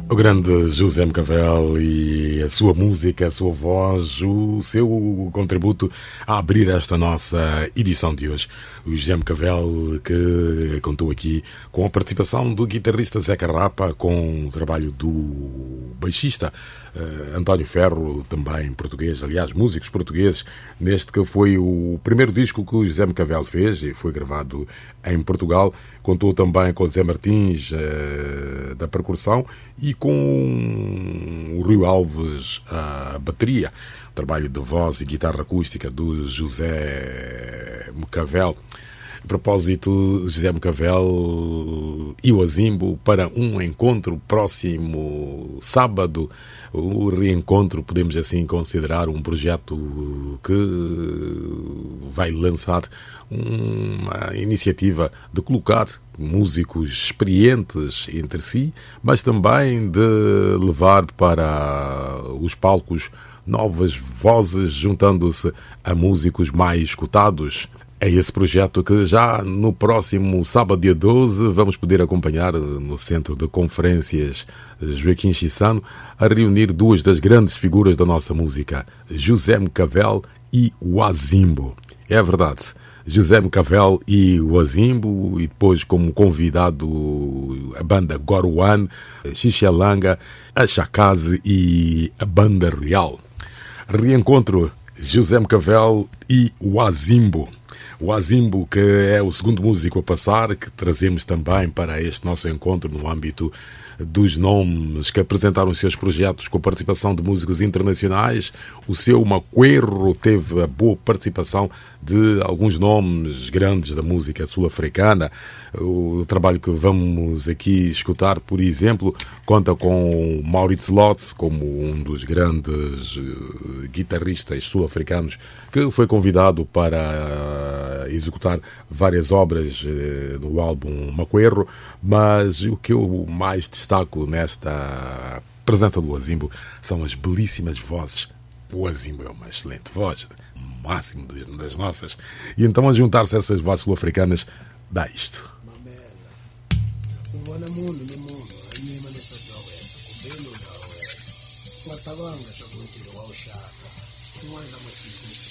O grande José Mcavel e a sua música, a sua voz, o seu contributo a abrir esta nossa edição de hoje. O José Mcavel, que contou aqui com a participação do guitarrista Zeca Rapa, com o trabalho do baixista António Ferro, também português, aliás, músicos portugueses, neste que foi o primeiro disco que o José Mcavel fez e foi gravado em Portugal. Contou também com o Zé Martins da percussão e com o Rio Alves a bateria. Trabalho de voz e guitarra acústica do José Mcavel. A propósito, José Mcavel e o Azimbo para um encontro próximo sábado. O reencontro, podemos assim considerar um projeto que vai lançar uma iniciativa de colocar músicos experientes entre si, mas também de levar para os palcos novas vozes, juntando-se a músicos mais escutados. É esse projeto que já no próximo sábado, dia 12, vamos poder acompanhar no Centro de Conferências Joaquim Chissano, a reunir duas das grandes figuras da nossa música, José Mcavel e o Azimbo. É verdade, José Mcavel e o Azimbo, e depois como convidado a banda Goruan, Xixelanga, a Chakaze e a Banda Real. Reencontro José Mcavel e o Azimbo. O Azimbo, que é o segundo músico a passar, que trazemos também para este nosso encontro no âmbito dos nomes que apresentaram os seus projetos com a participação de músicos internacionais. O seu Maquerro teve a boa participação de alguns nomes grandes da música sul-africana. O trabalho que vamos aqui escutar, por exemplo, conta com Maurits Lotz como um dos grandes guitarristas sul-africanos que foi convidado para executar várias obras do álbum Maquerro, mas o que eu mais destaco nesta presença do Azimbo são as belíssimas vozes. O Azimbo é uma excelente voz, o máximo das nossas, e então a juntar-se a essas vozes sul-africanas dá isto. Ngicabanga ukuthi wawushaka umwana masiko